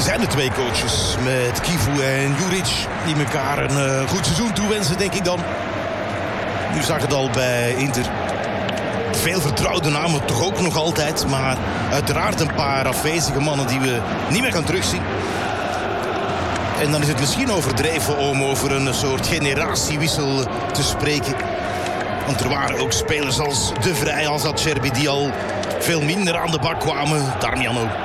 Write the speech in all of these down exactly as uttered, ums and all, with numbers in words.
zijn de twee coaches met Kivu en Juric die elkaar een uh, goed seizoen toewensen, denk ik dan. Nu zag het al bij Inter. Veel vertrouwde namen toch ook nog altijd, maar uiteraard een paar afwezige mannen die we niet meer gaan terugzien. En dan is het misschien overdreven om over een soort generatiewissel te spreken. Want er waren ook spelers als De Vrij, als Acerbi, die al veel minder aan de bak kwamen. Darmian ook.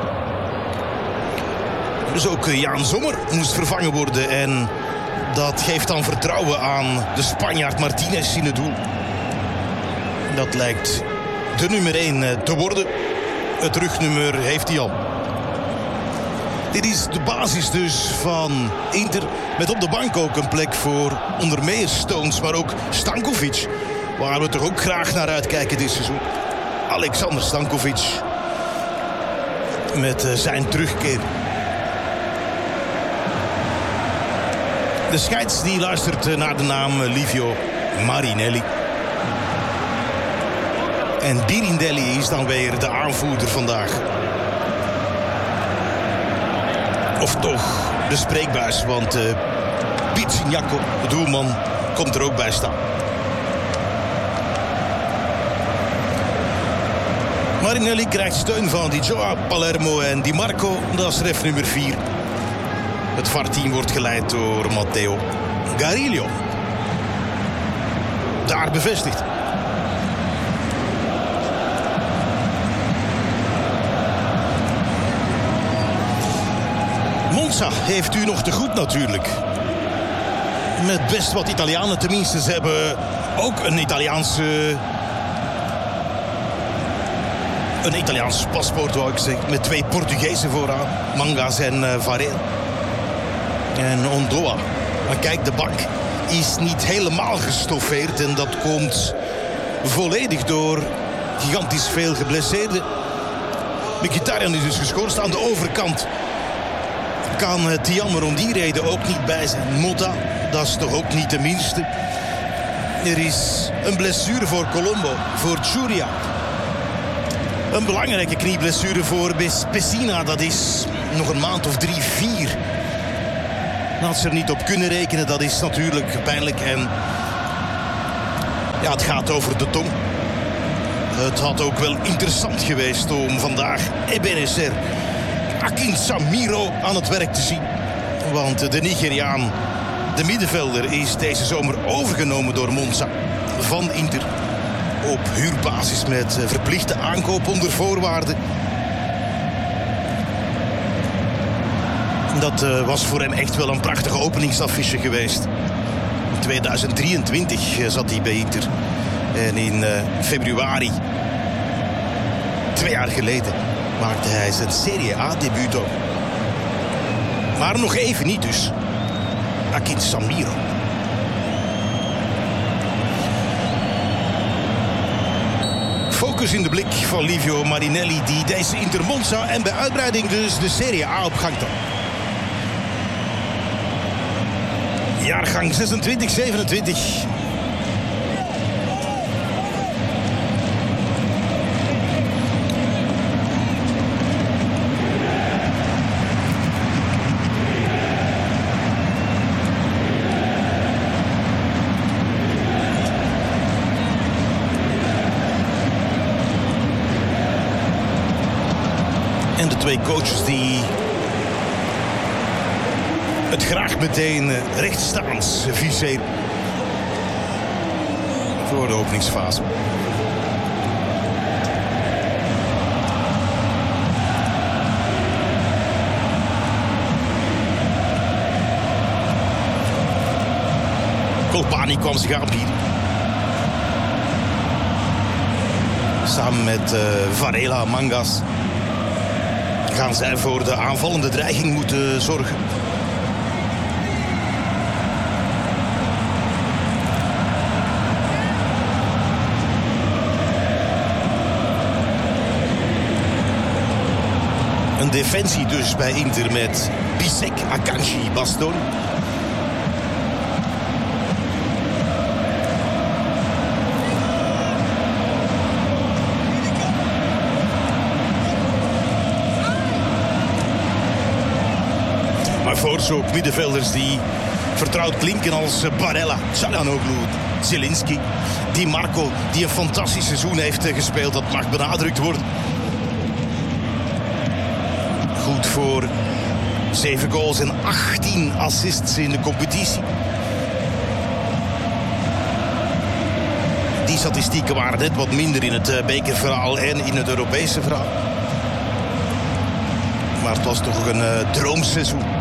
Dus ook Jaan Sommer moest vervangen worden. En dat geeft dan vertrouwen aan de Spanjaard Martinez in het doel. Dat lijkt de nummer één te worden. Het rugnummer heeft hij al. Dit is de basis dus van Inter. Met op de bank ook een plek voor onder meer Stones, maar ook Stankovic. Waar we toch ook graag naar uitkijken dit seizoen. Alexander Stankovic. Met zijn terugkeer. De scheids die luistert naar de naam Livio Marinelli. En Birindelli is dan weer de aanvoerder vandaag. Of toch de spreekbuis, want uh, Piet Signaco, de doelman, komt er ook bij staan. Marinelli krijgt steun van Di Gioia, Palermo en Di Marco. Dat is ref nummer vier. Het V A R-team wordt geleid door Matteo Gariglio. Daar bevestigd. Monza heeft u nog te goed natuurlijk. Met best wat Italianen tenminste. Ze hebben ook een Italiaanse... Een Italiaans paspoort, wou ik zeggen. Met twee Portugezen vooraan. Mangas en uh, Varela. En Ondoa. Maar kijk, de bank is niet helemaal gestoffeerd. En dat komt volledig door gigantisch veel geblesseerden. Mkhitaryan is dus geschorst. Aan de overkant kan het jammer om die reden ook niet bij zijn. Motta, dat is toch ook niet de minste. Er is een blessure voor Colombo, voor Churia. Een belangrijke knieblessure voor Pessina. Dat is nog een maand of drie, vier. Als ze er niet op kunnen rekenen, dat is natuurlijk pijnlijk. En ja, het gaat over de tong. Het had ook wel interessant geweest om vandaag Ebenezer Akin Samiro aan het werk te zien. Want de Nigeriaan, de middenvelder, is deze zomer overgenomen door Monza van Inter. Op huurbasis met verplichte aankoop onder voorwaarden. Dat uh, was voor hem echt wel een prachtige openingsaffiche geweest. In tweeduizend drieëntwintig zat hij bij Inter. En in uh, februari, twee jaar geleden, maakte hij zijn Serie A-debuut ook. Maar nog even niet dus. Akin Samiro. Focus in de blik van Livio Marinelli, die deze Inter Monza en bij uitbreiding dus de Serie A op gang toont. Jaargang zesentwintig zevenentwintig. En de twee coaches die het graag meteen rechtstaans viseren voor de openingsfase. Colpani kwam zich aanbieden. Samen met uh, Varela, Mangas gaan zij voor de aanvallende dreiging moeten zorgen. Een defensie dus bij Inter met Bisek, Akanji, Baston. Daarvoor zo ook middenvelders die vertrouwd klinken als Barella, Çalhanoğlu, Zielinski. Di Marco, die een fantastisch seizoen heeft gespeeld. Dat mag benadrukt worden. Goed voor zeven goals en achttien assists in de competitie. Die statistieken waren net wat minder in het bekerverhaal en in het Europese verhaal. Maar het was toch een uh, droomseizoen.